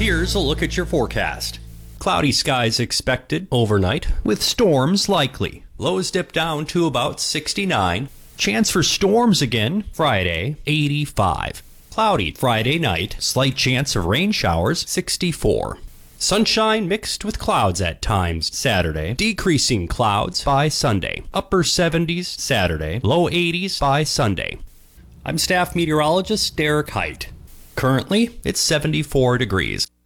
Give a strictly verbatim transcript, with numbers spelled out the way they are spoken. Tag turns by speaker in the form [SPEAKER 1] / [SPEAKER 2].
[SPEAKER 1] Here's a look at your forecast. Cloudy skies expected overnight, with storms likely. Lows dip down to about sixty-nine. Chance for storms again Friday, eighty-five. Cloudy Friday night, slight chance of rain showers, sixty-four. Sunshine mixed with clouds at times Saturday, decreasing clouds by Sunday. Upper seventies Saturday, low eighties by Sunday. I'm staff meteorologist Derek Height. Currently, it's seventy-four degrees.